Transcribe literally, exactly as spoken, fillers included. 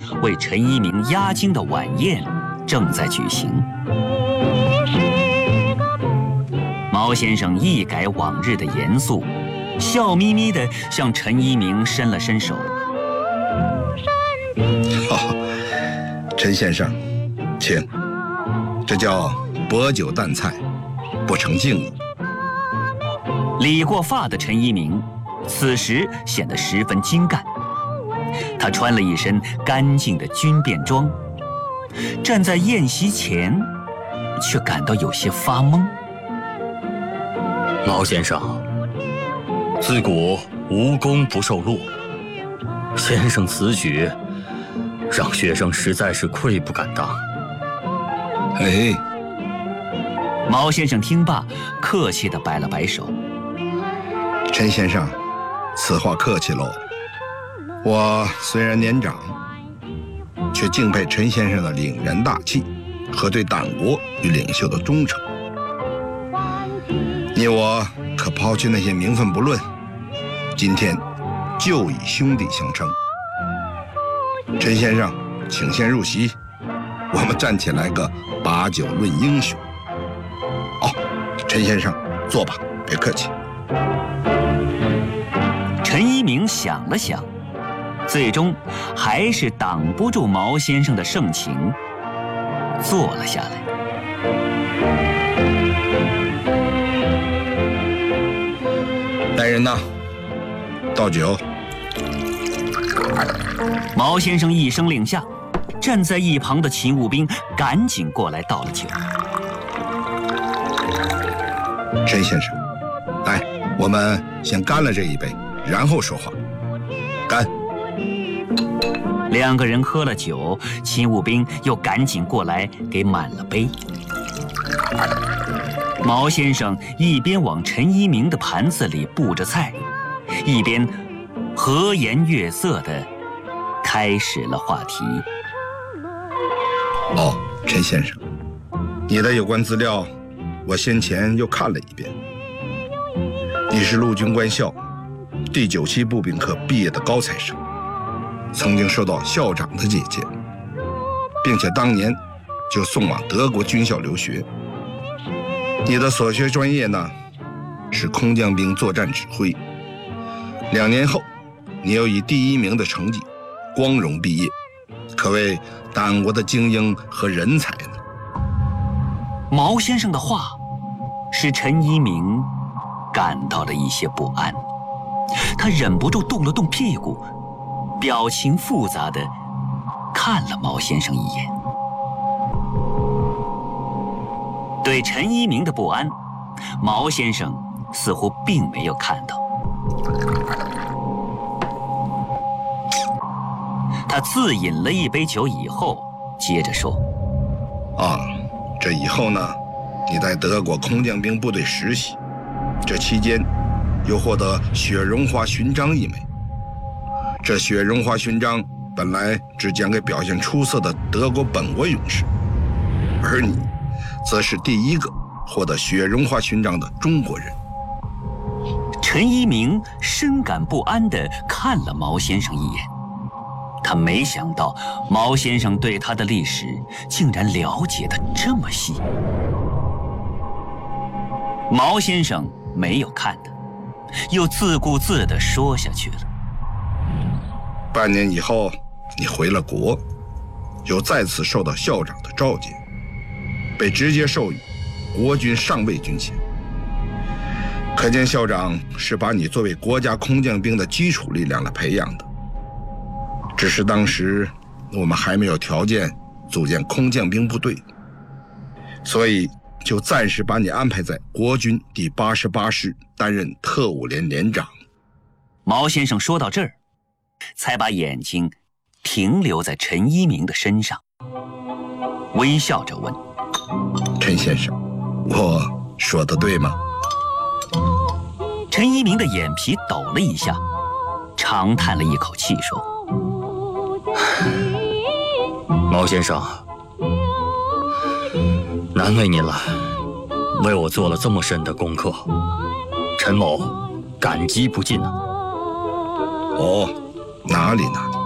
为陈一鸣压惊的晚宴正在举行。毛先生一改往日的严肃，笑眯眯地向陈一鸣伸了伸手。 哦，陈先生，请，这叫薄酒淡菜，不成敬意。 理过发的陈一鸣此时显得十分精干，他穿了一身干净的军便装，站在宴席前，却感到有些发懵。 毛先生，自古无功不受禄，先生此举，让学生实在是愧不敢当。 哎， 毛先生听罢，客气地摆了摆手。 陈先生，此话客气喽。我虽然年长，却敬佩陈先生的凛然大气和对党国与领袖的忠诚。你我可抛去那些名分不论，今天就以兄弟相称。陈先生，请先入席，我们站起来个把酒论英雄。哦，陈先生，坐吧，别客气。 陈一鸣想了想，最终还是挡不住毛先生的盛情，坐了下来。 来人呐，倒酒。 毛先生一声令下，站在一旁的勤务兵赶紧过来倒了酒。 陈先生，来，我们先干了这一杯，然后说话。干！ 两个人喝了酒，勤务兵又赶紧过来给满了杯。毛先生一边往陈一鸣的盘子里布着菜，一边和颜悦色地开始了话题。 哦，陈先生，你的有关资料我先前又看了一遍。你是陆军官校第九期步兵科毕业的高材生，曾经受到校长的接见，并且当年就送往德国军校留学。你的所学专业呢，是空降兵作战指挥。两年后，你又以第一名的成绩光荣毕业，可谓党国的精英和人才呢。 毛先生的话使陈一鸣感到了一些不安，他忍不住动了动屁股，表情复杂地看了毛先生一眼。对陈一鸣的不安，毛先生似乎并没有看到。他自饮了一杯酒以后，接着说： 啊，这以后呢，你在德国空降兵部队实习，这期间又获得雪绒花勋章一枚。这雪绒花勋章本来只奖给表现出色的德国本国勇士，而你则是第一个获得雪绒花勋章的中国人。 陈一鸣深感不安地看了毛先生一眼，他没想到毛先生对他的历史竟然了解得这么细。毛先生没有看他，又自顾自地说下去了。 半年以后，你回了国，又再次受到校长的召见，被直接授予国军上尉军衔。可见校长是把你作为国家空降兵的基础力量来培养的。只是当时我们还没有条件组建空降兵部队，所以就暂时把你安排在国军第八十八师担任特务连连长。 毛先生说到这儿，才把眼睛停留在陈一鸣的身上，微笑着问： 陈先生，我说的对吗？ 陈一鸣的眼皮抖了一下，长叹了一口气说： 毛先生，难为您了，为我做了这么深的功课，陈某感激不尽啊。 哦，哪里呢？